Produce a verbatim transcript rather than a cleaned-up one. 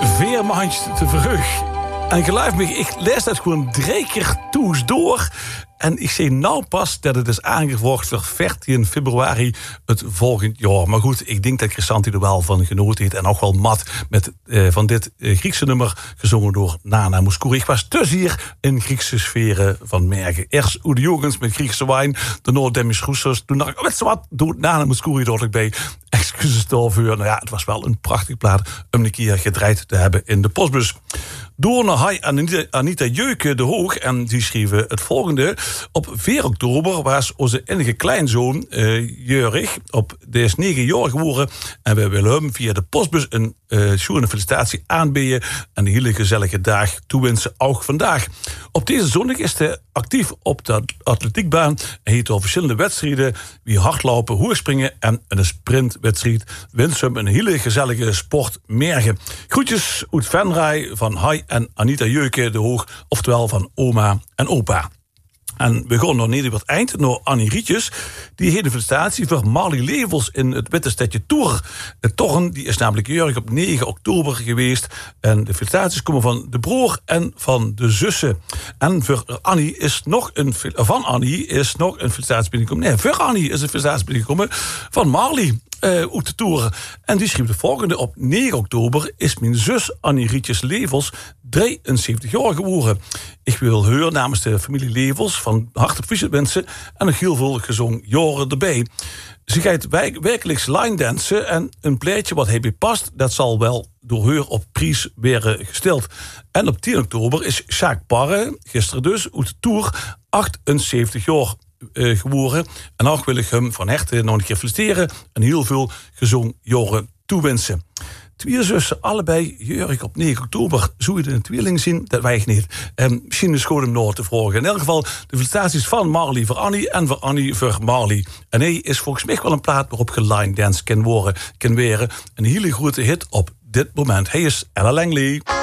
Veermaandje te verheug. En geloof me, ik lees dat gewoon drie keer toes door. En ik zie nou pas dat het is aangevoerd voor veertien februari het volgend jaar. Maar goed, ik denk dat Chrisanti er wel van genoten heeft. En ook wel mat met uh, van dit uh, Griekse nummer gezongen door Nana Mouskouri. Ik was dus hier in Griekse sferen van merken. Eerst Oede Jogens met Griekse wijn. Daarna Demis Roussos. Toen dacht ik, weet je wat, doet Nana Mouskouri er ook bij. Excuses daarvoor. Nou ja, het was wel een prachtig plaat om een keer gedraaid te hebben in de postbus. Door naar hij Anita, Anita Jeuke de Hoog. En die schreven het volgende. Op vier oktober was onze enige kleinzoon uh, Jurg. Op deze negen jaar geworden. En we willen hem via de postbus een uh, schoene felicitatie aanbieden. En een hele gezellige dag toewensen, ook vandaag. Op deze zondag is hij actief op de atletiekbaan. Hij heeft al verschillende wedstrijden. Wie hardlopen, hoerspringen en een sprintwedstrijd. Wens hem een hele gezellige sport mergen. Groetjes uit Venray van Hai en Anita Jeuke de Hoog. Oftewel van oma en opa. En we gaan nog niet op het eind naar Annie Rietjes. Die heeft een felicitatie voor Marley Levels in het Witte Stadje Tour. De Torren die is namelijk jarig op negen oktober geweest. En de felicitaties komen van de broer en van de zussen. En voor Annie is nog een, van Annie is nog een felicitatie binnengekomen. Nee, voor Annie is een felicitatie binnengekomen van Marley. Uh, uit de toeren. En die schreef de volgende. Op negen oktober is mijn zus Annie Rietjes Levels drieënzeventig jaar geworden. Ik wil horen namens de familie Levels van harte proficiat wensen en nog heel veel gezongen jaren erbij. Ze gaat werkelijk line dansen en een pleitje wat hij bij past, dat zal wel door haar op prijs werden gesteld. En op tien oktober is Jacques Parre, gisteren dus, uit de Tour, achtenzeventig jaar Uh, geworden. En ook wil ik hem van harte nog een keer feliciteren en heel veel gezongen jaren toewensen. Twee zussen, allebei jurk op negen oktober. Zou je de tweeling zien? Dat weet ik niet. Um, misschien is gewoon hem nog te vragen. In elk geval de felicitaties van Marley voor Annie en voor Annie voor Marley. En hij is volgens mij wel een plaat waarop geline dance kan worden, kan weren. Een hele grote hit op dit moment. Hij is Ella Langley.